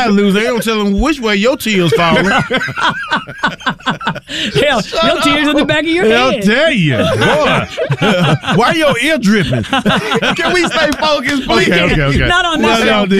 lose. They don't tell them which way your tears falling. Hell, your tears in the back of your head. I'll tell you, boy. Why your ear dripping? Can we stay focused, please? Okay. Not on this.